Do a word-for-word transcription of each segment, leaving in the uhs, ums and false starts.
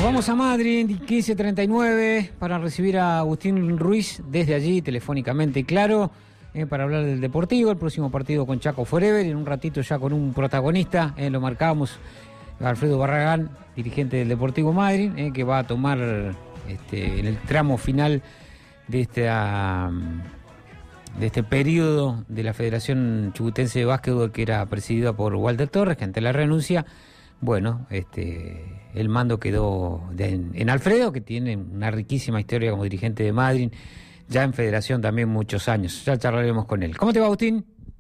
vamos a Madrid, quince treinta y nueve, para recibir a Agustín Ruiz desde allí, telefónicamente, claro, eh, para hablar del Deportivo, el próximo partido con Chaco Forever, en un ratito ya con un protagonista, eh, lo marcábamos, Alfredo Barragán, dirigente del Deportivo Madrid, eh, que va a tomar este, en el tramo final de esta... de este periodo de la Federación Chubutense de Básquetbol, que era presidida por Walter Torres, que ante la renuncia, bueno, este el mando quedó de, en, en Alfredo, que tiene una riquísima historia como dirigente de Madrid, ya en Federación también muchos años. Ya charlaremos con él. ¿Cómo te va, Agustín?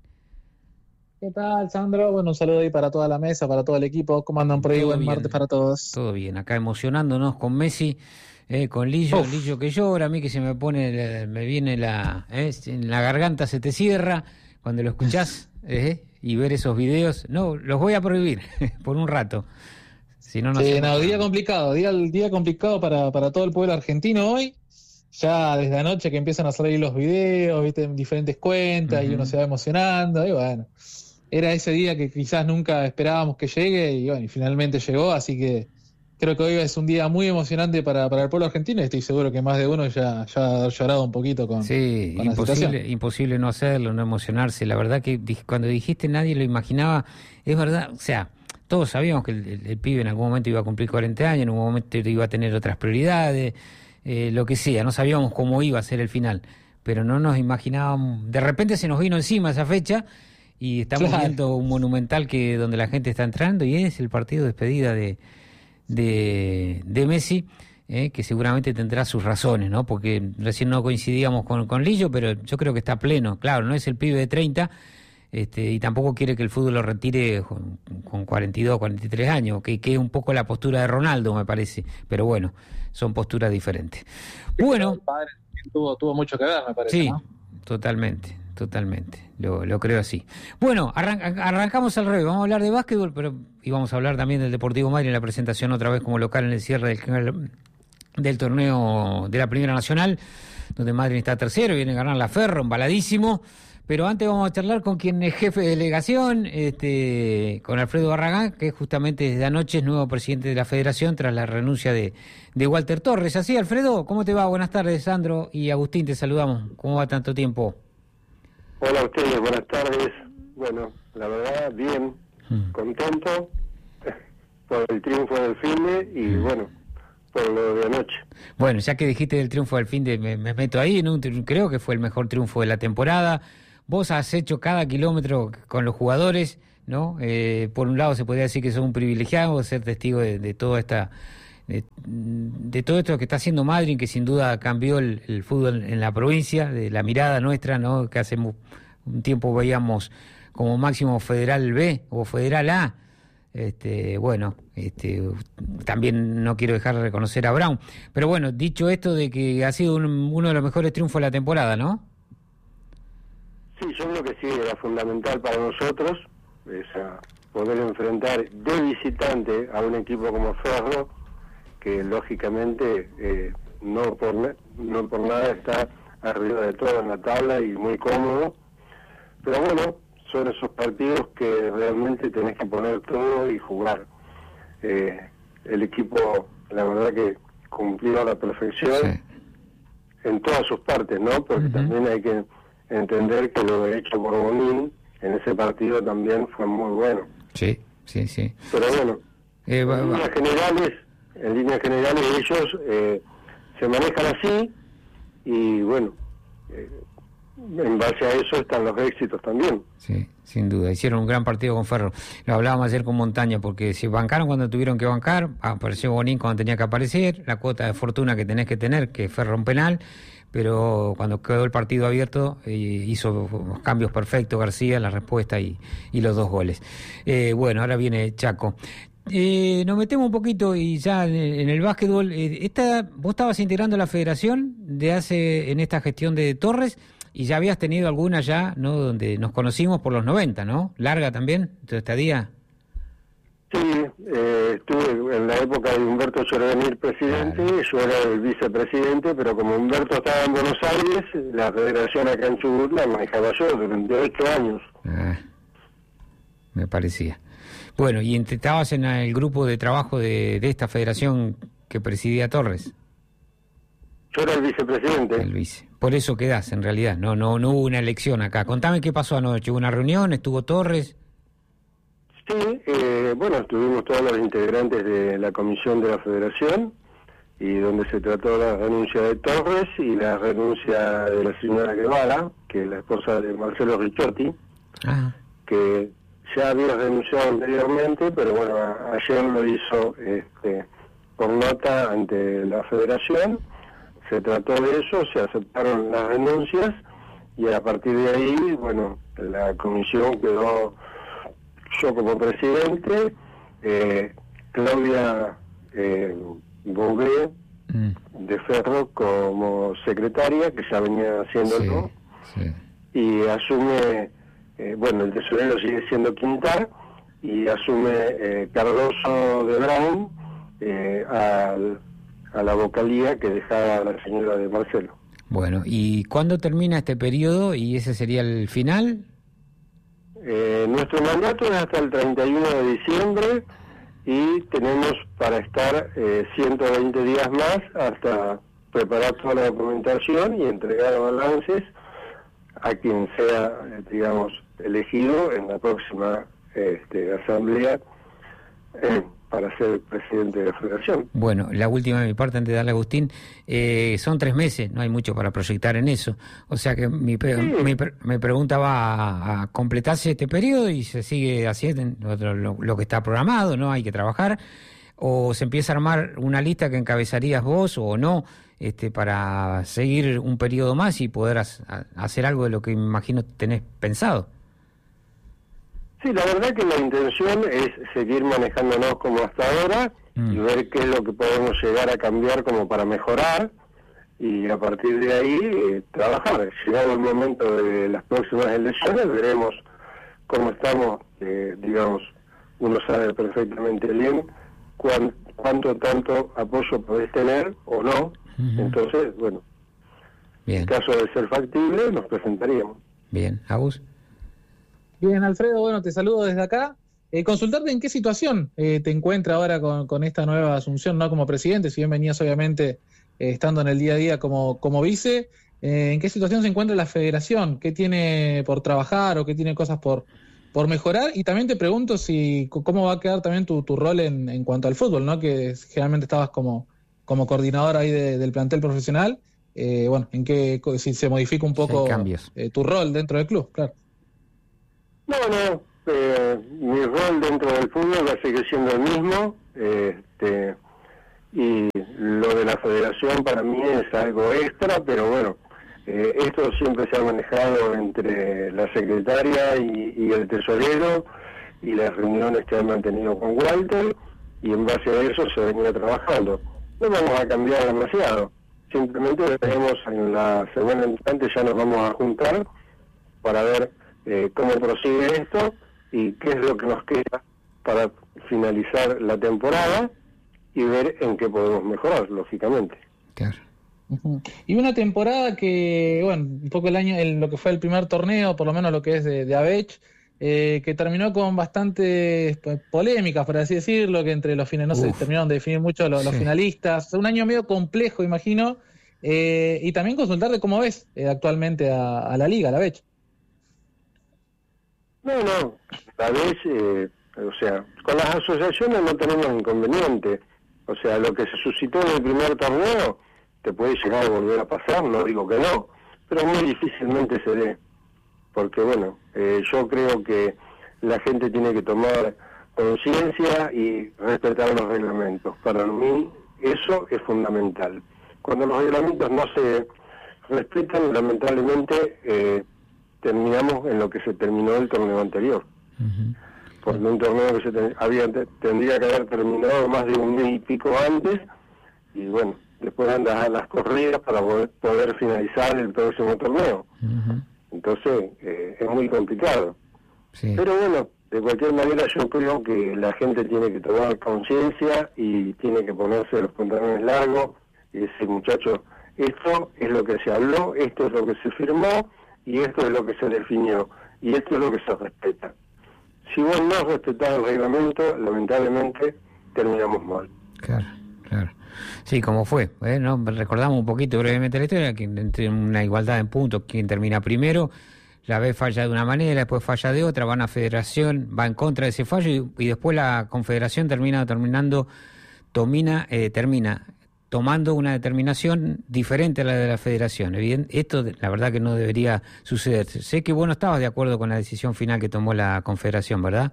¿Qué tal, Sandro? Bueno, un saludo ahí para toda la mesa, para todo el equipo. ¿Cómo andan por ahí? Todo Buen bien, martes para todos. Todo bien, acá emocionándonos con Messi. Eh, con Lillo, Uf. Lillo que llora, a mí que se me pone, me viene la, eh, en la garganta se te cierra cuando lo escuchás eh, y ver esos videos. No, los voy a prohibir por un rato. Si no, no Sí, se no, día complicado, día, día complicado para, para todo el pueblo argentino hoy. Ya desde anoche que empiezan a salir los videos, viste, en diferentes cuentas, uh-huh. Y uno se va emocionando, y bueno, era ese día que quizás nunca esperábamos que llegue, y bueno, y finalmente llegó, así que creo que hoy es un día muy emocionante para, para el pueblo argentino y estoy seguro que más de uno ya, ya ha llorado un poquito con, sí, con la imposible, situación. Imposible no hacerlo, no emocionarse. La verdad que cuando dijiste nadie lo imaginaba, es verdad, o sea, todos sabíamos que el, el, el pibe en algún momento iba a cumplir cuarenta años, en un momento iba a tener otras prioridades, eh, lo que sea, no sabíamos cómo iba a ser el final, pero no nos imaginábamos, de repente se nos vino encima esa fecha y estamos claro. viendo un monumental que donde la gente está entrando y es el partido de despedida de De, de Messi, eh, que seguramente tendrá sus razones, ¿no? Porque recién no coincidíamos con, con Lillo, pero yo creo que está pleno. Claro, no es el pibe de treinta, este, y tampoco quiere que el fútbol lo retire con, con cuarenta y dos, cuarenta y tres años, que, que es un poco la postura de Ronaldo, me parece. Pero bueno, son posturas diferentes. Bueno. El padre tuvo, tuvo mucho que ver, me parece, sí, ¿no? totalmente. Totalmente, lo, lo creo así. Bueno, arran- arrancamos al revés, vamos a hablar de básquetbol, pero y vamos a hablar también del Deportivo Madrid en la presentación otra vez como local en el cierre del, del torneo de la Primera Nacional, donde Madrid está tercero y viene a ganar la Ferro, embaladísimo. Pero antes vamos a charlar con quien es jefe de delegación, este, con Alfredo Barragán, que justamente desde anoche es nuevo presidente de la Federación tras la renuncia de, de Walter Torres. ¿Así, Alfredo? ¿Cómo te va? Buenas tardes, Sandro y Agustín, te saludamos. ¿Cómo va tanto tiempo? Hola a ustedes, buenas tardes. Bueno, la verdad, bien, mm. contento por el triunfo del finde y mm. bueno, por lo de anoche. Bueno, ya que dijiste del triunfo del finde, me, me meto ahí, en un, creo que fue el mejor triunfo de la temporada. Vos has hecho cada kilómetro con los jugadores, ¿no? Eh, por un lado se podría decir que sos un privilegiado, ser testigo de, de toda esta... De, de todo esto que está haciendo Madrid, que sin duda cambió el, el fútbol en la provincia, de la mirada nuestra, ¿no? Que hace un tiempo veíamos como máximo Federal B o Federal A. Este, bueno, este, también no quiero dejar de reconocer a Brown, pero bueno, dicho esto de que ha sido un, uno de los mejores triunfos de la temporada, ¿no? Sí, yo creo que sí, era fundamental para nosotros esa, poder enfrentar de visitante a un equipo como Ferro, que lógicamente eh, no por no por nada está arriba de todo en la tabla y muy cómodo, pero bueno, son esos partidos que realmente tenés que poner todo y jugar. Eh, el equipo, la verdad que cumplió a la perfección, sí, en todas sus partes, ¿no? Porque uh-huh. también hay que entender que lo hecho por Bonín en ese partido también fue muy bueno. Sí, sí, sí. Pero bueno, eh, va, en va. líneas generales, en líneas generales ellos eh, se manejan así y bueno, eh, en base a eso están los éxitos también. Sí, sin duda. Hicieron un gran partido con Ferro. Lo hablábamos ayer con Montaña, porque se bancaron cuando tuvieron que bancar, apareció Bonín cuando tenía que aparecer, la cuota de fortuna que tenés que tener, que Ferro un penal, pero cuando quedó el partido abierto eh, hizo los cambios perfectos García, la respuesta y, y los dos goles. Eh, bueno, ahora viene Chaco. Eh, nos metemos un poquito y ya en, en el básquetbol. Eh, esta, vos estabas integrando la federación de hace en esta gestión de Torres y ya habías tenido alguna ya, ¿no? Donde nos conocimos por los noventa, ¿no? Larga también tu estadía. Sí, eh, estuve en la época de Humberto Chorvenir presidente, claro. Yo era el vicepresidente, pero como Humberto estaba en Buenos Aires, la federación acá en Chubut la manejaba yo durante ocho años. Ah, me parecía. Bueno, y estabas en el grupo de trabajo de, de esta federación que presidía Torres. Yo era el vicepresidente. El vice. Por eso quedás, en realidad. No, no, no hubo una elección acá. Contame qué pasó anoche. ¿Hubo una reunión? ¿Estuvo Torres? Sí, eh, bueno, estuvimos todos los integrantes de la comisión de la Federación, y donde se trató la renuncia de Torres y la renuncia de la señora Guevara, que es la esposa de Marcelo Ricciotti, Ah. que ya había renunciado anteriormente, pero bueno, a- ayer lo hizo este, por nota ante la Federación. Se trató de eso, se aceptaron las renuncias, y a partir de ahí, bueno, la comisión quedó yo como presidente, eh, Claudia eh, Bouguer Mm. de Ferro como secretaria, que ya venía haciéndolo, Sí, sí. y asume, eh, bueno, el tesorero sigue siendo Quintar, y asume eh, Cardoso de Brown eh, al, a la vocalía que dejaba la señora de Marcelo. Bueno, ¿y cuándo termina este periodo y ese sería el final? Eh, nuestro mandato es hasta el treinta y uno de diciembre, y tenemos para estar eh, ciento veinte días más hasta preparar toda la documentación y entregar balances a quien sea, eh, digamos, elegido en la próxima este, asamblea eh, para ser presidente de la Federación. Bueno, la última de mi parte antes de darle a Agustín, eh, son tres meses, no hay mucho para proyectar en eso. O sea que mi, pre- Sí. mi, pre- mi pregunta va a, a completarse este periodo y se sigue haciendo lo, lo- lo que está programado, ¿no? Hay que trabajar. O se empieza a armar una lista que encabezarías vos o no, este, para seguir un periodo más y poder as- a- hacer algo de lo que me imagino tenés pensado. Sí, la verdad que la intención es seguir manejándonos como hasta ahora Mm. y ver qué es lo que podemos llegar a cambiar como para mejorar, y a partir de ahí eh, trabajar. Llegado el momento de las próximas elecciones, veremos cómo estamos, eh, digamos, uno sabe perfectamente bien cuán, cuánto tanto apoyo podés tener o no. Ujú. Entonces, bueno, Bien, en caso de ser factible, nos presentaríamos. bien. ¿Agus? Bien, Alfredo, bueno, te saludo desde acá. Eh, consultarte en qué situación eh, te encuentras ahora con, con esta nueva asunción, ¿no? Como presidente, si bien venías obviamente eh, estando en el día a día como, como vice, eh, ¿en qué situación se encuentra la federación? ¿Qué tiene por trabajar o qué tiene cosas por, por mejorar? Y también te pregunto si cómo va a quedar también tu, tu rol en, en cuanto al fútbol, ¿no? Que generalmente estabas como, como coordinador ahí de- del plantel profesional. Eh, bueno, en qué, si se modifica un Si hay poco cambios. eh, tu rol dentro del club, claro. No, no, eh, mi rol dentro del fútbol va a seguir siendo el mismo, eh, este, y lo de la federación para mí es algo extra, pero bueno, eh, esto siempre se ha manejado entre la secretaria y, y el tesorero, y las reuniones que han mantenido con Walter, y en base a eso se venía trabajando. No vamos a cambiar demasiado, simplemente tenemos en la semana entrante ya nos vamos a juntar para ver eh, cómo prosigue esto y qué es lo que nos queda para finalizar la temporada y ver en qué podemos mejorar, lógicamente. Claro. Ujú. Y una temporada que, bueno, un poco el año, el- lo que fue el primer torneo, por lo menos lo que es de, de Abech, eh, que terminó con bastantes pues, polémicas, por así decirlo, que entre los finales, no se Uf. terminaron de definir mucho los, los Sí. finalistas. Un año medio complejo, imagino. Eh, y también consultarte cómo ves eh, actualmente a, a la liga, a la Abech. No, no, a vez, eh, o sea, con las asociaciones no tenemos inconveniente. O sea, lo que se suscitó en el primer torneo te puede llegar a volver a pasar, no digo que no, pero muy difícilmente se dé. Porque bueno, eh, yo creo que la gente tiene que tomar conciencia y respetar los reglamentos. Para mí eso es fundamental. Cuando los reglamentos no se respetan, lamentablemente eh, terminamos en lo que se terminó el torneo anterior. Ujú. Porque un torneo que se ten- había te- tendría que haber terminado más de un mes y pico antes, y bueno, después andas a las corridas para poder, poder finalizar el próximo torneo. Ujú. Entonces, eh, es muy complicado. Sí. Pero bueno, de cualquier manera yo creo que la gente tiene que tomar conciencia y tiene que ponerse los pantalones largos y decir, muchachos, esto es lo que se habló, esto es lo que se firmó y esto es lo que se definió y esto es lo que se respeta. Si vos no respetás el reglamento, lamentablemente terminamos mal. Claro, claro. Claro. Sí, como fue, ¿eh? ¿No? Recordamos un poquito brevemente la historia, que entre una igualdad en puntos, quien termina primero, la B falla de una manera, después falla de otra, va a una federación, va en contra de ese fallo y, y después la confederación termina terminando, domina, eh, termina tomando una determinación diferente a la de la federación. Evident, esto la verdad que no debería suceder. Sé que vos no estabas de acuerdo con la decisión final que tomó la confederación, ¿verdad?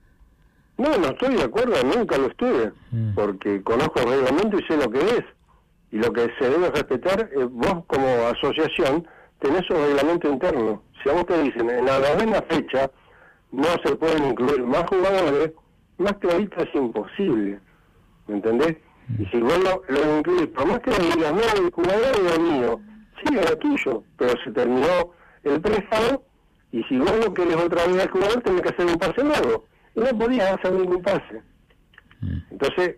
No, no estoy de acuerdo, nunca lo estuve, mm. porque conozco el reglamento y sé lo que es. Y lo que se debe respetar, eh, vos como asociación tenés un reglamento interno. Si a vos te dicen, en la novena fecha no se pueden incluir más jugadores, más clarito es imposible, ¿me entendés? Y si vos lo, lo incluís, por más que le digas, no, el jugador es lo mío, sí, es lo tuyo, pero se terminó el préstamo, y si vos no querés otra vez al jugador, tenés que hacer un pase nuevo. Y no podías hacer ningún pase. Entonces,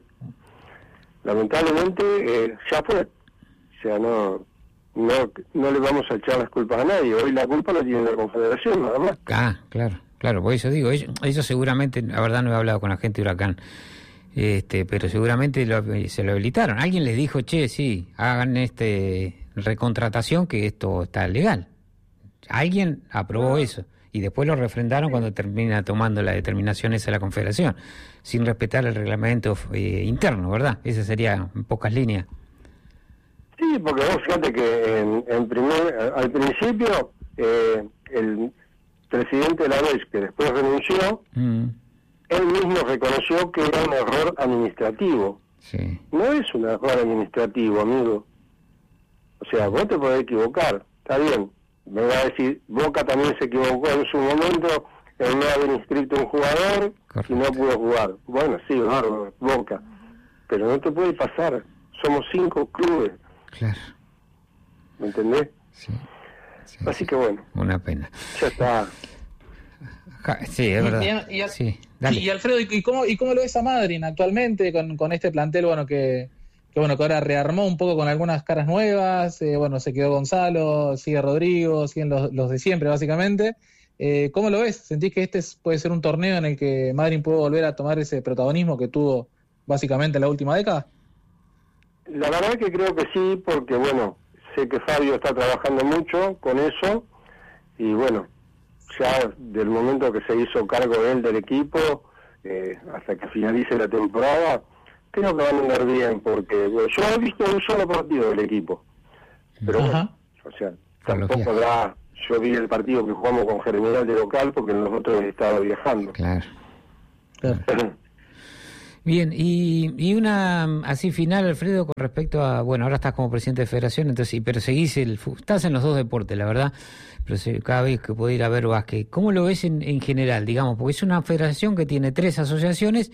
lamentablemente, eh, ya fue. O sea, no, no no le vamos a echar las culpas a nadie. Hoy la culpa la tiene la Confederación, nada más. Ah, claro, claro, por eso digo, ellos, ellos seguramente, la verdad no he hablado con la gente de Huracán, este, pero seguramente lo, se lo habilitaron. Alguien les dijo, che, sí, hagan este recontratación, que esto está legal. Alguien aprobó ah. eso. Y después lo refrendaron cuando termina tomando la determinación esa de la Confederación, sin respetar el reglamento eh, interno, ¿verdad? Esa sería en pocas líneas. Sí, porque vos fíjate que en, en primer, al principio eh, el presidente de la B E S, que después renunció, mm. él mismo reconoció que era un error administrativo. Sí. No es un error administrativo, amigo. O sea, vos te podés equivocar, está bien. Me va a decir, Boca también se equivocó en su momento en no haber inscrito un jugador. Correcto. Y no pudo jugar. Bueno, sí, bárbaro, Boca. Pero no te puede pasar. Somos cinco clubes. Claro. ¿Me entendés? Sí. sí Así sí. que bueno. Una pena. Ya está. Sí, es verdad. Y, y, y, sí, dale. y Alfredo, ¿y cómo, ¿y cómo lo ves a Madryn actualmente con, con este plantel, bueno, que... que bueno, que ahora rearmó un poco con algunas caras nuevas, eh, bueno, se quedó Gonzalo, sigue Rodrigo, siguen los, los de siempre básicamente. Eh, ¿Cómo lo ves? ¿Sentís que este puede ser un torneo en el que Madryn puede volver a tomar ese protagonismo que tuvo básicamente en la última década? La verdad que creo que sí, porque bueno, sé que Fabio está trabajando mucho con eso, y bueno, ya del momento que se hizo cargo él del equipo, eh, hasta que finalice la temporada, creo que van a andar bien, porque bueno, yo he visto un solo partido del equipo, pero bueno, o sea, tampoco da, yo vi el partido que jugamos con Germinal de local, porque nosotros estaba viajando. Claro. claro. Bien, y, y una así final, Alfredo, con respecto a, bueno, ahora estás como presidente de federación, entonces, y perseguís el, estás en los dos deportes, la verdad, pero cada vez que puedo ir a ver básquet, ¿cómo lo ves en, en general, digamos? Porque es una federación que tiene tres asociaciones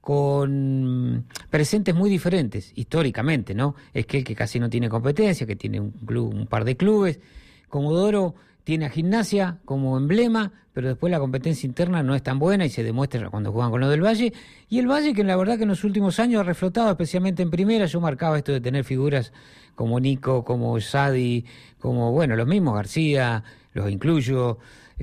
con presentes muy diferentes, históricamente, ¿no? Es que el que casi no tiene competencia, que tiene un club, un par de clubes. Comodoro tiene a Gimnasia como emblema, pero después la competencia interna no es tan buena y se demuestra cuando juegan con lo del Valle. Y el Valle, que la verdad que en los últimos años ha reflotado, especialmente en primera. Yo marcaba esto de tener figuras como Nico, como Sadi, como, bueno, los mismos García, los incluyo.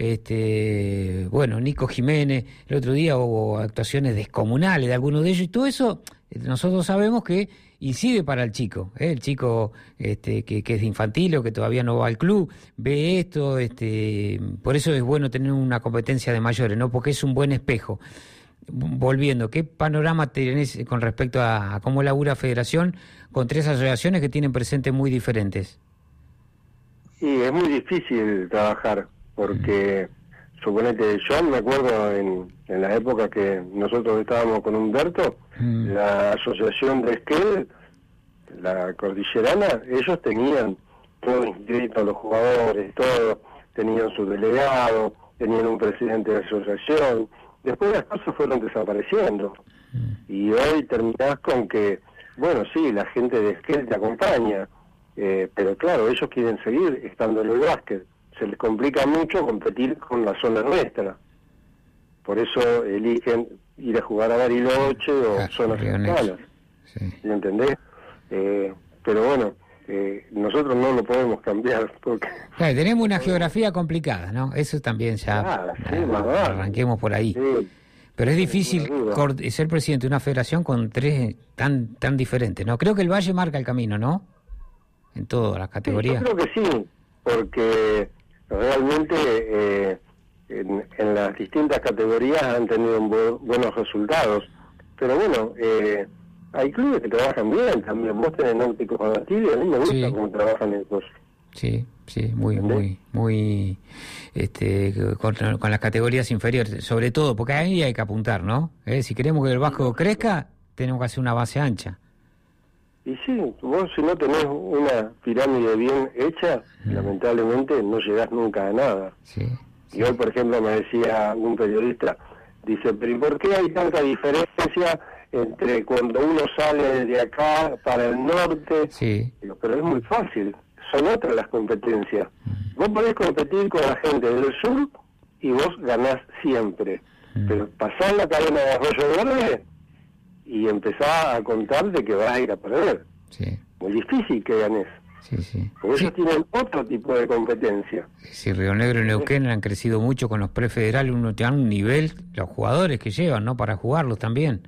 Este, bueno, Nico Jiménez, el otro día hubo actuaciones descomunales de algunos de ellos, y todo eso nosotros sabemos que incide para el chico, ¿eh? El chico este, que, que es de infantil o que todavía no va al club, ve esto, este, por eso es bueno tener una competencia de mayores, ¿no? Porque es un buen espejo. Volviendo, ¿qué panorama tenés con respecto a, a cómo labura Federación con tres asociaciones que tienen presentes muy diferentes? Sí, es muy difícil trabajar. Porque, suponete, yo me acuerdo en, en la época que nosotros estábamos con Humberto, mm. la asociación de Esquel, la cordillerana, ellos tenían todo inscrito, los jugadores, todo, tenían su delegado, tenían un presidente de asociación, después las cosas fueron desapareciendo, mm. y hoy terminás con que, bueno, sí, la gente de Esquel te acompaña, eh, pero claro, ellos quieren seguir estando en el básquet. Se les complica mucho competir con la zona nuestra. Por eso eligen ir a jugar a Bariloche o claro, zonas cercanas. Sí. ¿Me entendés? Eh, pero bueno, eh, nosotros no lo podemos cambiar. Porque claro, tenemos una geografía complicada, ¿no? Eso también ya... Ah, sí, ah, más vale. Arranquemos por ahí. Sí. Pero es difícil ser presidente de una federación con tres tan tan diferentes, ¿no? Creo que el Valle marca el camino, ¿no? En todas las categorías. Sí, yo creo que sí, porque realmente eh, en, en las distintas categorías han tenido bu buenos resultados. Pero bueno, eh, hay clubes que trabajan bien también. Vos tenés Náutico con Atilio, a mí me gusta sí. cómo trabajan esos. Sí, sí, muy, ¿entendés? muy, muy, este, con, con las categorías inferiores, sobre todo, porque ahí hay que apuntar, ¿no? Eh, si queremos que el Vasco crezca, tenemos que hacer una base ancha. Y sí, vos si no tenés una pirámide bien hecha, mm. lamentablemente no llegás nunca a nada. Sí, sí. Y hoy, por ejemplo, me decía un periodista, dice, pero ¿y por qué hay tanta diferencia entre cuando uno sale de acá para el norte? Sí. Digo, pero es muy fácil. Son otras las competencias. Mm. Vos podés competir con la gente del sur y vos ganás siempre. Mm. Pero pasás la cadena de Arroyo Verde y empezás a contar de que vas a ir a perder. Sí. Muy difícil que ganes. Sí, sí. Porque sí. ellos tienen otro tipo de competencia. Sí, Río Negro y Neuquén han crecido mucho con los prefederales. Uno te dan un nivel, los jugadores que llevan, ¿no? Para jugarlos también.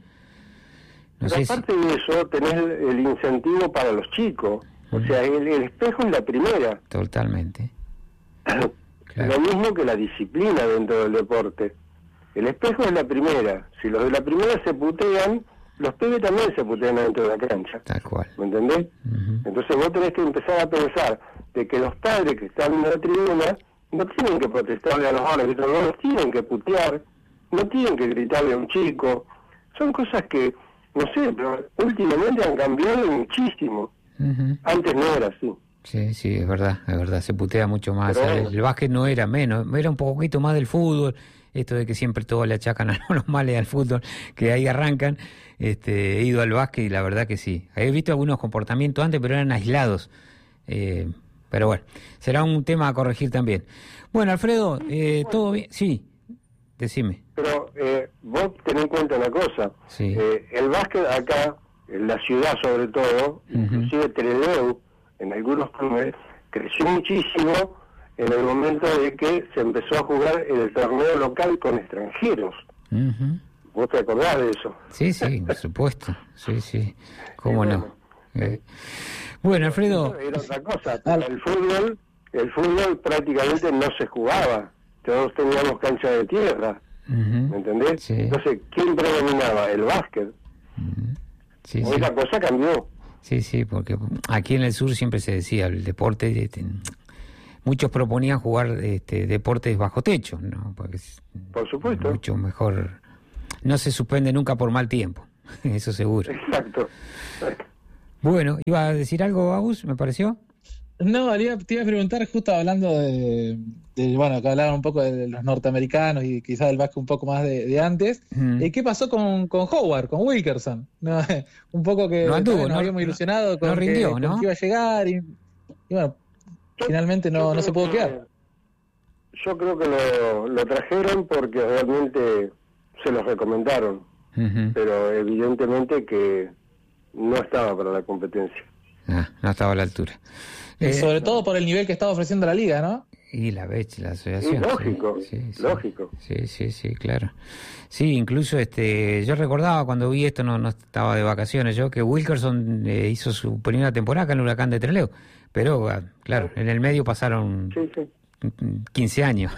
No Pero sé aparte si... de eso, tenés el incentivo para los chicos. O sea, el, el espejo es la primera. Totalmente. Claro. Lo mismo que la disciplina dentro del deporte. El espejo es la primera. Si los de la primera se putean, los pibes también se putean dentro de la cancha. Tal cual. ¿Me entendés? Uh-huh. Entonces vos tenés que empezar a pensar de que los padres que están en la tribuna no tienen que protestarle a los árbitros, no los tienen que putear, no tienen que gritarle a un chico. Son cosas que, no sé, pero últimamente han cambiado muchísimo. Uh-huh. Antes no era así. Sí, sí, es verdad, es verdad, se putea mucho más. Pero, el, el básquet no era menos, era un poquito más del fútbol, esto de que siempre todos le achacan a los males al fútbol, que ahí arrancan. Este, he ido al básquet y la verdad que sí. He visto algunos comportamientos antes, pero eran aislados. Eh, pero bueno, será un tema a corregir también. Bueno, Alfredo, eh, ¿todo bien? Sí, decime. Pero eh, vos tenés en cuenta una cosa, sí. eh, el básquet acá, en la ciudad sobre todo, uh-huh. inclusive Trelew, en algunos clubes, creció muchísimo en el momento de que se empezó a jugar en el torneo local con extranjeros. Uh-huh. ¿Vos te acordás de eso? Sí, sí, por supuesto. Sí, sí. ¿Cómo sí, no? Bueno, eh. bueno, Alfredo... Era otra cosa. Pero el fútbol, el fútbol prácticamente no se jugaba. Todos teníamos cancha de tierra. Uh-huh. ¿Me entendés? Sí. Entonces, ¿quién predominaba? El básquet. Uh-huh. Sí, Hoy sí. la cosa cambió. Sí, sí, porque aquí en el sur siempre se decía, el deporte... Este, muchos proponían jugar este, deportes bajo techo, ¿no? Porque es por supuesto. Mucho mejor... No se suspende nunca por mal tiempo, eso seguro. Exacto. Bueno, ¿iba a decir algo, Agus, me pareció? No, te iba a preguntar, justo hablando de, de bueno, que hablaban un poco de los norteamericanos y quizás del básquet un poco más de, de antes, mm. ¿qué pasó con, con Howard, con Wilkerson? ¿No? Un poco que no anduvo, nos no, habíamos ilusionado con, no rindió, que, ¿no? con que iba a llegar y, y bueno, yo, finalmente no, no se pudo quedar. Yo creo que lo, lo trajeron porque realmente se los recomendaron, uh-huh. pero evidentemente que no estaba para la competencia. Ah, no estaba a la altura. Eh, sobre todo por el nivel que estaba ofreciendo la liga, ¿no? Y la B E C, la asociación. Sí, lógico, sí, sí, lógico. Sí, sí, sí, claro. Sí, incluso este, yo recordaba cuando vi esto, no, no estaba de vacaciones yo, que Wilkerson eh, hizo su primera temporada acá en el Huracán de Trelew, pero claro, en el medio pasaron sí, sí. quince años.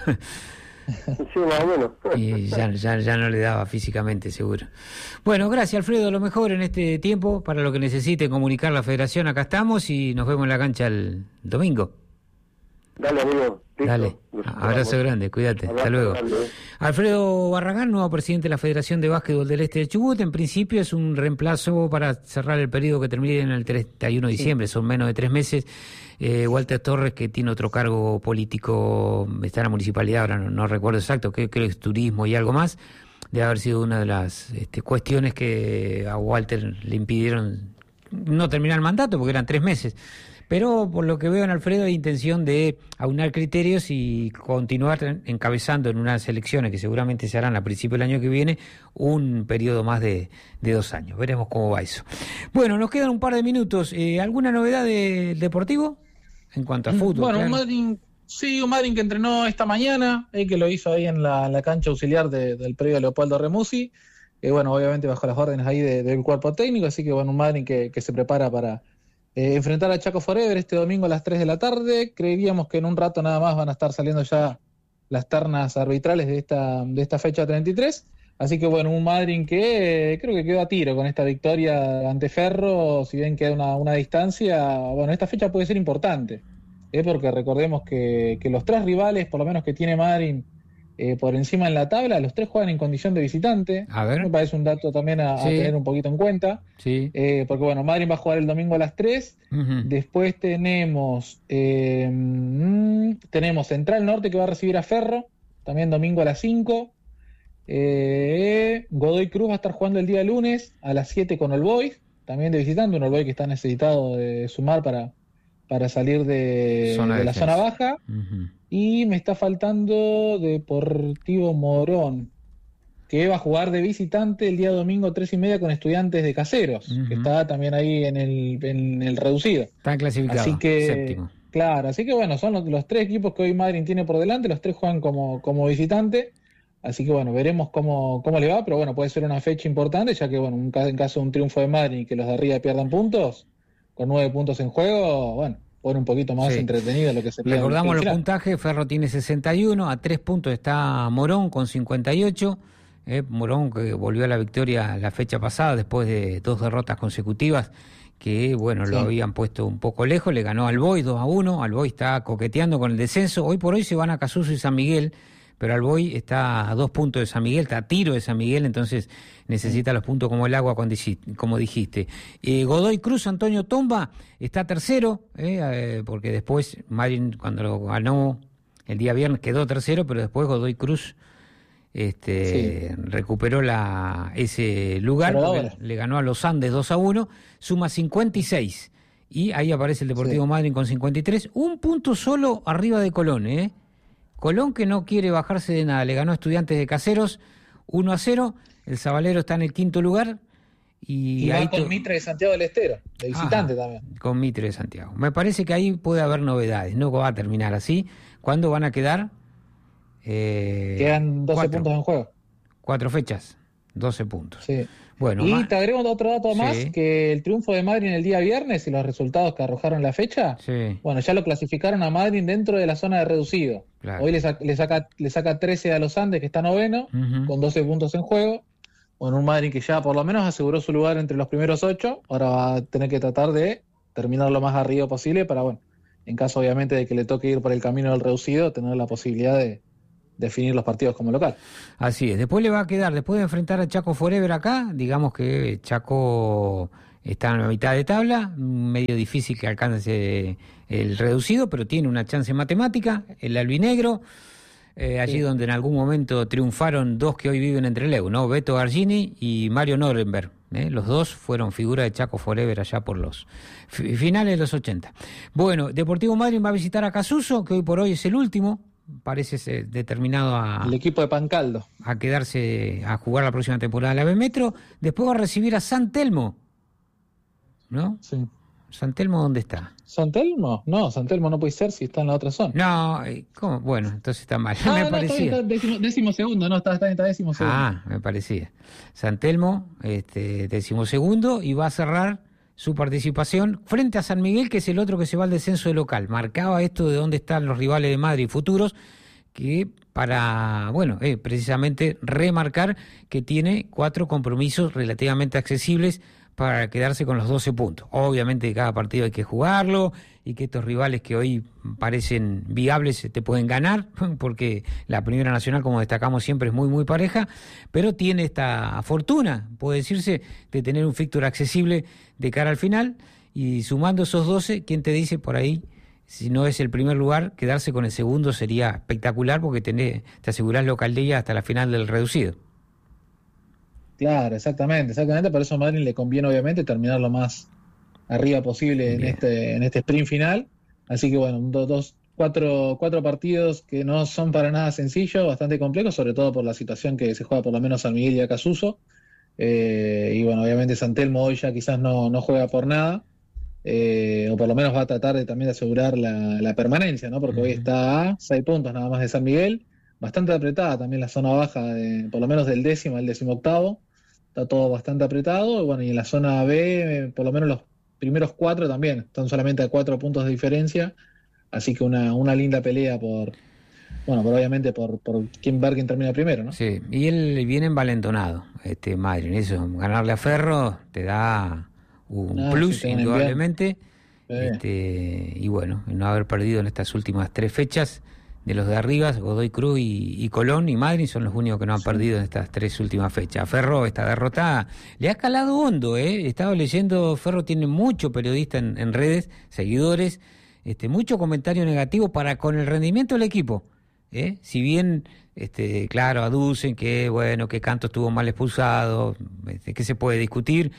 Sí, más o menos. Y ya, ya, ya no le daba físicamente, seguro. Bueno, gracias, Alfredo, lo mejor en este tiempo. Para lo que necesite comunicar la federación, acá estamos y nos vemos en la cancha el domingo. Dale, amigo. Listo. Dale, abrazo grande, cuídate, abrazo, hasta luego. Grande. Alfredo Barragán, nuevo presidente de la Federación de Básquetbol del Este de Chubut. En principio es un reemplazo para cerrar el periodo que termine en el treinta y uno de diciembre, sí. Son menos de tres meses. Eh, Walter Torres, que tiene otro cargo político, está en la municipalidad, ahora no, no recuerdo exacto, creo que es turismo y algo más, debe haber sido una de las este, cuestiones que a Walter le impidieron no terminar el mandato, porque eran tres meses. Pero por lo que veo en Alfredo hay intención de aunar criterios y continuar encabezando en unas elecciones que seguramente se harán a principios del año que viene un periodo más de, de dos años. Veremos cómo va eso. Bueno, nos quedan un par de minutos. Eh, ¿Alguna novedad del Deportivo en cuanto a fútbol? Bueno, claro. Madrid, Sí, un Madryn que entrenó esta mañana, eh, que lo hizo ahí en la, en la cancha auxiliar de, del predio Leopoldo Remusi, que eh, bueno, obviamente bajo las órdenes ahí de, del cuerpo técnico, así que bueno, un Madryn que, que se prepara para eh, enfrentar a Chaco Forever este domingo a las tres de la tarde. Creeríamos que en un rato nada más van a estar saliendo ya las ternas arbitrales de esta, de esta fecha treinta y tres. Así que bueno, un Madryn que eh, creo que quedó a tiro con esta victoria ante Ferro, si bien queda una, una distancia. Bueno, esta fecha puede ser importante, eh, porque recordemos que, que los tres rivales, por lo menos que tiene Madryn eh, por encima en la tabla, los tres juegan en condición de visitante. A ver. Me parece un dato también a, sí. a tener un poquito en cuenta. Sí. Eh, porque bueno, Madryn va a jugar el domingo a las tres. Uh-huh. Después tenemos eh, mmm, tenemos Central Norte que va a recibir a Ferro, también domingo a las cinco. Eh, Godoy Cruz va a estar jugando el día lunes a las siete con All Boys, también de visitante, un All Boys que está necesitado de sumar para, para salir de, de, de la zona baja. Uh-huh. Y me está faltando Deportivo Morón, que va a jugar de visitante el día domingo tres y media con Estudiantes de Caseros, uh-huh. que está también ahí en el, en el reducido. Está clasificado, así que, séptimo. Claro, así que bueno, son los, los tres equipos que hoy Madryn tiene por delante, los tres juegan como, como visitante. Así que bueno, veremos cómo, cómo le va, pero bueno, puede ser una fecha importante, ya que bueno, en caso de un triunfo de Madryn y que los de arriba pierdan puntos, con nueve puntos en juego, bueno, pone un poquito más sí. entretenido lo que se Recordamos los puntajes, Ferro tiene sesenta y uno, a tres puntos está Morón con cincuenta y ocho, eh, Morón que volvió a la victoria la fecha pasada después de dos derrotas consecutivas, que bueno, sí. lo habían puesto un poco lejos, le ganó al Boys dos a uno, al Boys está coqueteando con el descenso, hoy por hoy se van a Casuso y San Miguel, pero Alboy está a dos puntos de San Miguel, está a tiro de San Miguel, entonces necesita los puntos como el agua, como dijiste. Eh, Godoy Cruz, Antonio Tomba, está tercero, eh, eh, porque después Madryn cuando lo ganó el día viernes quedó tercero, pero después Godoy Cruz este, sí. recuperó la, ese lugar, porque le ganó a los Andes dos a uno, suma cincuenta y seis, y ahí aparece el Deportivo sí. Madryn con cincuenta y tres, un punto solo arriba de Colón, ¿eh? Colón que no quiere bajarse de nada, le ganó a Estudiantes de Caseros uno a cero, el Sabalero está en el quinto lugar. Y, y ahí va con to... Mitre de Santiago del Estero, de visitante ah, también. Con Mitre de Santiago. Me parece que ahí puede haber novedades, no va a terminar así. ¿Cuándo van a quedar? Eh, Quedan doce cuatro, puntos en juego. Cuatro fechas, doce puntos. Sí. Bueno, y más... te agrego otro dato más, sí. que el triunfo de Madryn el día viernes y los resultados que arrojaron la fecha, sí. bueno, ya lo clasificaron a Madryn dentro de la zona de reducido. Claro. Hoy le, sa- le, saca, le saca trece a los Andes, que está noveno, uh-huh. con doce puntos en juego. Bueno, un Madryn que ya por lo menos aseguró su lugar entre los primeros ocho, ahora va a tener que tratar de terminar lo más arriba posible para, bueno, en caso obviamente de que le toque ir por el camino del reducido, tener la posibilidad de definir los partidos como local. Así es, después le va a quedar, después de enfrentar a Chaco Forever acá, digamos que Chaco está en la mitad de tabla, medio difícil que alcance el reducido, pero tiene una chance matemática, el albinegro, eh, allí sí. donde en algún momento triunfaron dos que hoy viven en Trelew, ¿no? Beto Gargini y Mario Norenberg, ¿eh? Los dos fueron figura de Chaco Forever allá por los f- finales de los ochenta. Bueno, Deportivo Madryn va a visitar a Casuso, que hoy por hoy es el último, parece ser determinado a... El equipo de Pancaldo. A quedarse, a jugar la próxima temporada de la B Metro. Después va a recibir a San Telmo, ¿no? Sí. ¿San Telmo dónde está? ¿San Telmo? No, San Telmo no puede ser si está en la otra zona. No, ¿cómo? Bueno, entonces está mal. Ah, me no, parecía. Está, está décimo, décimo segundo, no, está, está, está décimo segundo. Ah, me parecía. San Telmo, este, décimo segundo, y va a cerrar su participación frente a San Miguel, que es el otro que se va al descenso de local. Marcaba esto de dónde están los rivales de Madrid futuros, que para, bueno, eh, precisamente remarcar que tiene cuatro compromisos relativamente accesibles para quedarse con los doce puntos. Obviamente cada partido hay que jugarlo y que estos rivales que hoy parecen viables te pueden ganar, porque la Primera Nacional, como destacamos siempre, es muy muy pareja, pero tiene esta fortuna, puede decirse, de tener un fixture accesible de cara al final, y sumando esos doce, ¿quién te dice por ahí? Si no es el primer lugar, quedarse con el segundo sería espectacular, porque tenés, te asegurás localdía hasta la final del reducido. Claro, exactamente, exactamente, por eso a Madryn le conviene obviamente terminar lo más arriba posible en este, en este sprint final, así que bueno, dos, dos, cuatro, cuatro partidos que no son para nada sencillos, bastante complejos, sobre todo por la situación que se juega por lo menos San Miguel y a Casuso, eh, y bueno, obviamente San Telmo hoy ya quizás no, no juega por nada, eh, o por lo menos va a tratar de también de asegurar la, la permanencia, ¿no? Porque uh-huh. hoy está a seis puntos nada más de San Miguel, bastante apretada también la zona baja, de, por lo menos del décimo al décimo octavo, está todo bastante apretado, bueno, y en la zona B, por lo menos los primeros cuatro también, están solamente a cuatro puntos de diferencia, así que una, una linda pelea por, bueno, pero obviamente por, por quién ver quién termina primero, ¿no? Sí, y él viene envalentonado, este Madryn, eso, ganarle a Ferro te da un ah, plus, sí, indudablemente, sí. este, y bueno, no haber perdido en estas últimas tres fechas, de los de arriba, Godoy Cruz y, y Colón y Madryn son los únicos que no han sí. perdido en estas tres últimas fechas. Ferro, esta derrota le ha calado hondo, ¿eh? He estado leyendo, Ferro tiene mucho periodista en, en redes, seguidores, este, mucho comentario negativo para con el rendimiento del equipo, ¿eh? Si bien, este, claro, aducen que, bueno, que Canto estuvo mal expulsado, este, que se puede discutir,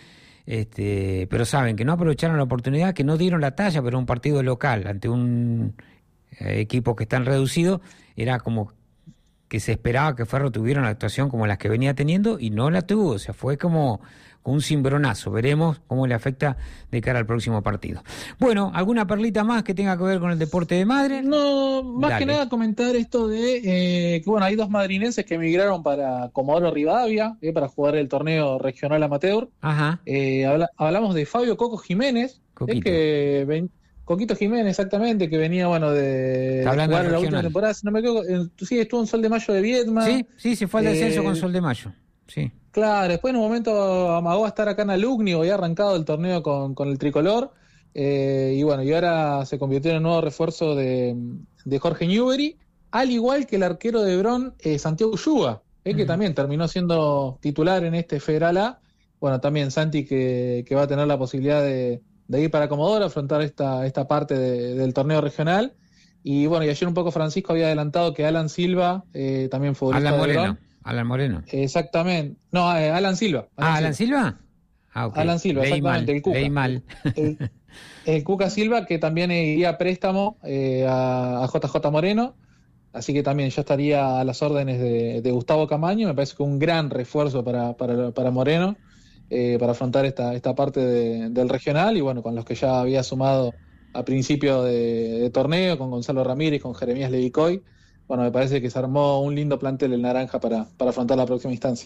este, pero saben que no aprovecharon la oportunidad, que no dieron la talla, pero un partido local ante un equipos que están reducidos, era como que se esperaba que Ferro tuviera una actuación como las que venía teniendo y no la tuvo, o sea, fue como un cimbronazo. Veremos cómo le afecta de cara al próximo partido. Bueno, ¿alguna perlita más que tenga que ver con el deporte de Madryn? No, más Dale. que nada comentar esto de eh, que bueno, hay dos madrinenses que emigraron para Comodoro Rivadavia, eh, para jugar el torneo regional amateur. Ajá. Eh, habla, hablamos de Fabio Coco Jiménez, eh, que ven, Coquito Jiménez, exactamente, que venía, bueno, de, de jugar la última temporada. No me equivoco, eh, sí, estuvo en Sol de Mayo de Viedma. Sí, sí, se fue al descenso eh, con Sol de Mayo. Sí. Claro, después en un momento amagó a estar acá en Alugni, había arrancado el torneo con, con el tricolor. Eh, y bueno, y ahora se convirtió en el nuevo refuerzo de, de Jorge Newbery, al igual que el arquero de Bron, eh, Santiago Ulluga, eh, uh-huh. que también terminó siendo titular en este Federal A. Bueno, también Santi que, que va a tener la posibilidad de de ir para Comodoro, afrontar esta, esta parte de, del torneo regional. Y bueno, y ayer un poco Francisco había adelantado que Alan Silva, eh, también futbolista Alan de Moreno, Bron. Alan Moreno. Exactamente. No, eh, Alan Silva. Alan ah, ¿Alan Silva? Silva? Ah, okay. Alan Silva, leí exactamente, mal, el Cuca. Leí mal. El, el Cuca Silva, que también iría a préstamo eh, a, a J J Moreno. Así que también ya estaría a las órdenes de, de Gustavo Camaño. Me parece que un gran refuerzo para, para, para Moreno. Eh, para afrontar esta, esta parte de, del regional y bueno, con los que ya había sumado a principio de, de torneo, con Gonzalo Ramírez, con Jeremías Levicoy. Bueno, me parece que se armó un lindo plantel el naranja para, para afrontar la próxima instancia.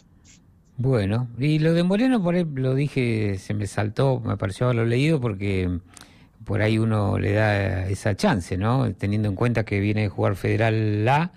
Bueno, y lo de Moreno, por ahí lo dije, se me saltó, me pareció haberlo leído porque por ahí uno le da esa chance, ¿no? Teniendo en cuenta que viene de jugar Federal A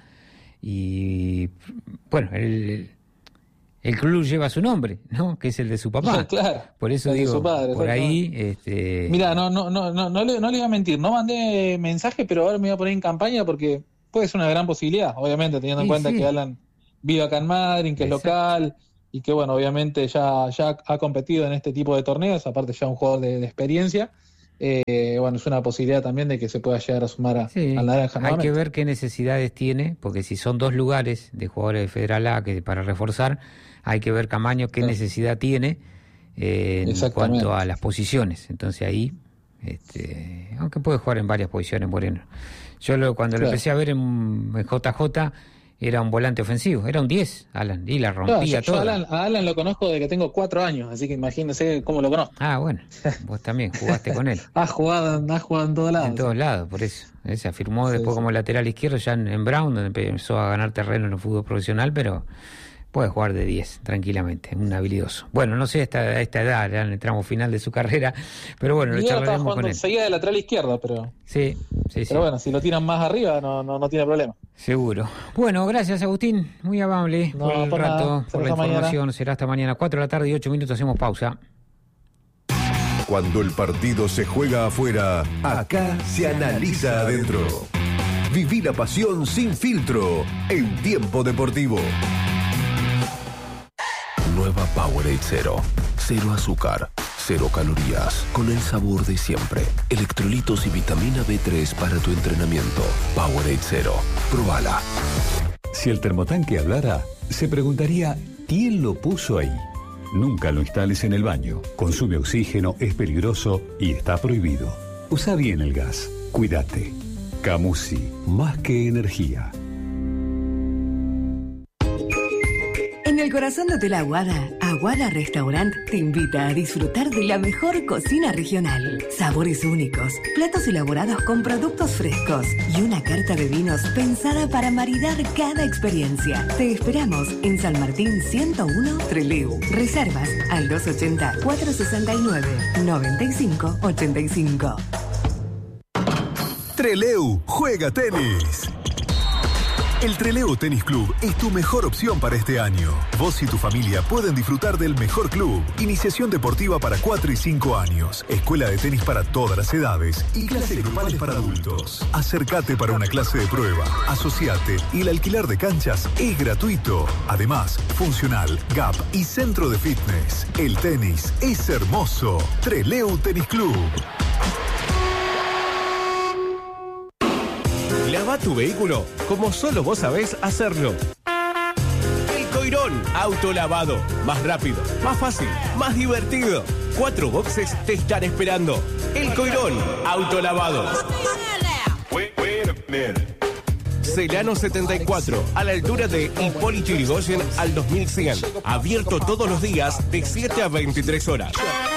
y bueno, el El club lleva su nombre, ¿no? Que es el de su papá. Claro. Por eso digo, su padre, por ahí... Este... Mira, no, no, no, no, no, le, no le iba a mentir, no mandé mensaje, pero ahora me voy a poner en campaña porque puede ser una gran posibilidad, obviamente, teniendo sí, en cuenta sí. que Alan vive acá en Madryn, que Exacto. es local, y que, bueno, obviamente ya, ya ha competido en este tipo de torneos, aparte ya un jugador de, de experiencia. Eh, bueno, es una posibilidad también de que se pueda llegar a sumar a, sí, al naranja. Hay que ver qué necesidades tiene, porque si son dos lugares de jugadores de Federal A que para reforzar, hay que ver Camaño qué sí. necesidad tiene eh, en cuanto a las posiciones. Entonces ahí, este, aunque puede jugar en varias posiciones, Moreno. Yo lo, cuando claro. lo empecé a ver en, en J J, era un volante ofensivo, era un diez, Alan, y la rompía claro, yo, toda. Yo Alan, a Alan lo conozco desde que tengo cuatro años, así que imagínese cómo lo conozco. Ah, bueno, vos también jugaste con él. has, jugado, has jugado en todos lados. En todos lados, por eso. Él se afirmó sí, después sí. como lateral izquierdo ya en, en Brown, donde empezó a ganar terreno en el fútbol profesional, pero puede jugar de diez tranquilamente, un habilidoso. Bueno, no sé hasta a esta edad, ya en el tramo final de su carrera, pero bueno, lo charlaremos con él. Seguía de lateral izquierdo, pero... Sí, sí, sí. Pero bueno, si lo tiran más arriba no, no, no tiene problema. Seguro. Bueno, gracias Agustín, muy amable no, por el por rato, nada. por la información. Mañana. Será hasta mañana, cuatro de la tarde y ocho minutos, hacemos pausa. Cuando el partido se juega afuera, acá se analiza adentro. Viví la pasión sin filtro en Tiempo Deportivo. Nueva Powerade Cero. Cero azúcar, cero calorías, con el sabor de siempre. Electrolitos y vitamina B tres para tu entrenamiento. Powerade Cero. Probala. Si el termotanque hablara, se preguntaría ¿quién lo puso ahí? Nunca lo instales en el baño. Consume oxígeno, es peligroso y está prohibido. Usa bien el gas. Cuídate. Camusi, más que energía. En el el corazón de Hotel Aguada, Aguada Restaurant te invita a disfrutar de la mejor cocina regional. Sabores únicos, platos elaborados con productos frescos y una carta de vinos pensada para maridar cada experiencia. Te esperamos en San Martín ciento uno, Trelew. Reservas al dos ochenta, cuatrocientos sesenta y nueve, noventa y cinco ochenta y cinco. Trelew juega tenis. El Trelew Tenis Club es tu mejor opción para este año. Vos y tu familia pueden disfrutar del mejor club. Iniciación deportiva para cuatro y cinco años. Escuela de tenis para todas las edades. Y clases grupales para adultos. Acércate para una clase de prueba. Asociate y el alquiler de canchas es gratuito. Además, funcional, gap y centro de fitness. El tenis es hermoso. Trelew Tenis Club. Lava tu vehículo como solo vos sabés hacerlo. El Coirón Autolavado. Más rápido, más fácil, más divertido. Cuatro boxes te están esperando. El Coirón Autolavado. Celano setenta y cuatro, a la altura de Hipólito Yrigoyen al dos mil cien. Abierto todos los días de siete a veintitrés horas.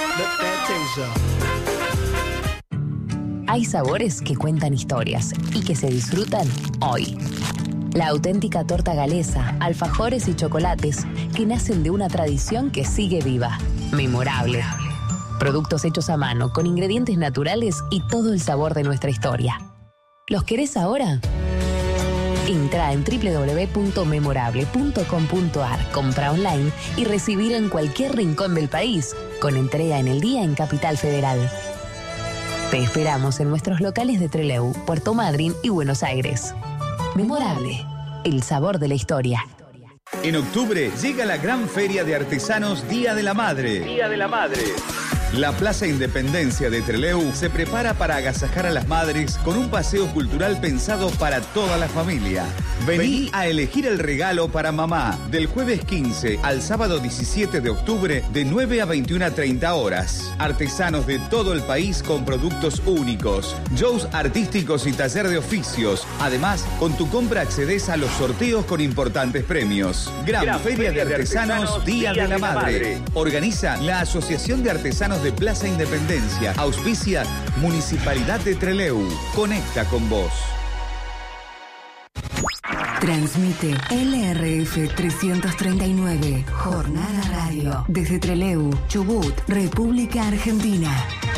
Hay sabores que cuentan historias y que se disfrutan hoy. La auténtica torta galesa, alfajores y chocolates que nacen de una tradición que sigue viva. Memorable. Productos hechos a mano con ingredientes naturales y todo el sabor de nuestra historia. ¿Los querés ahora? Entra en doble u doble u doble u punto memorable punto com punto a r, compra online y recibilo en cualquier rincón del país, con entrega en el día en Capital Federal. Te esperamos en nuestros locales de Trelew, Puerto Madryn y Buenos Aires. Memorable, el sabor de la historia. En octubre llega la gran feria de artesanos Día de la Madre. Día de la Madre. La Plaza Independencia de Trelew se prepara para agasajar a las madres con un paseo cultural pensado para toda la familia. Vení a elegir el regalo para mamá del jueves quince al sábado diecisiete de octubre de nueve a veintiuna treinta horas. Artesanos de todo el país con productos únicos, shows artísticos y taller de oficios. Además, con tu compra accedes a los sorteos con importantes premios. Gran, Gran Feria, Feria de Artesanos, de Artesanos Día, Día de, la, de la Madre. Madre. Organiza la Asociación de Artesanos de Plaza Independencia. Auspicia Municipalidad de Trelew. Conecta con vos. Transmite L R F trescientos treinta y nueve, Jornada Radio, desde Trelew, Chubut, República Argentina.